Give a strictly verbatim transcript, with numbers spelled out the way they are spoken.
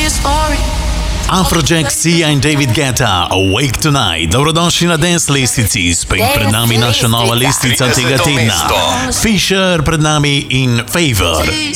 Afrojack, Sia and David Guetta, Awake Tonight. Dobrodošli na Dance Lestvici, spet pred nami naša nova lestvica tega tedna. Fisher pred nami in Favor.